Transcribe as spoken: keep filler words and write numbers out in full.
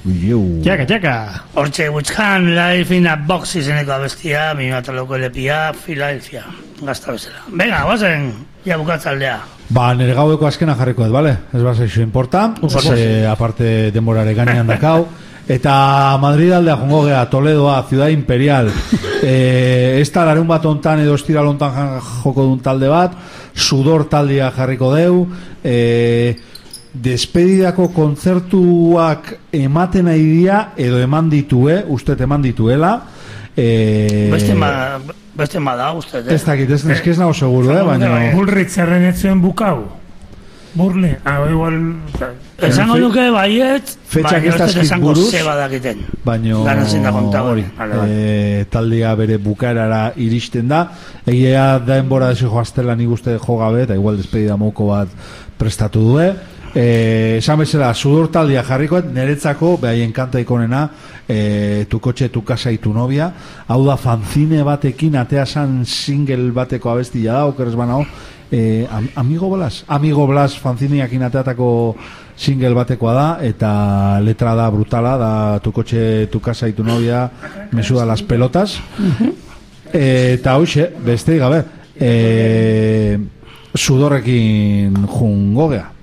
Txaka, txaka. Hortxe, Wutzhan, Life in a Box izeneko abestia, mi mataloko elepia, Philadelphia, gazta bezala. Venga, guazen, ja bukatzaldea. Ba, nire gaueko azkena jarriko ez, bale? Ez ba zeixo importa, ze, aparte denborare gainean dakau. Eta Madrid aldea jongo gea, Toledoa, Ciudad Imperial. E, ez da larun bat ontan edo estiral ontan joko dun talde bat, Sudor taldea jarriko deu, e, despedidako kontzertuak ematen nahi dira, edo eman ditue, usted eman dituela. E, beste ma, beste ma da, usted, eh? Ez dakit, ez, ez, ez nago seguro, eh? Baina... Burrik zerrenetzuen bukau. Burle, ah, igual... Esango duke baiet, fetxak ez dazkit buruz, baina hori, e, taldea bere bukaerara iristen da. Egia da enbora desi joaztela nik uste jo gabe, eta igual despedida moko bat prestatu due. E, esan bezala, Sudor taldea jarrikoet, niretzako, behaien kanta ikonena, e, tu kotxe, tu casa y tu novia. Hau da, fanzine batekin, atea san single bateko abestia da, okeres banao, e, am, Amigo Blas, Amigo Blas fanzineakin ateatako single batekoa da, eta letra da brutala, da tu kotxe, tu casa y tu novia, me suda las pelotas. E, eta hoxe, beste gabe, e, Sudorrekin jungo gea.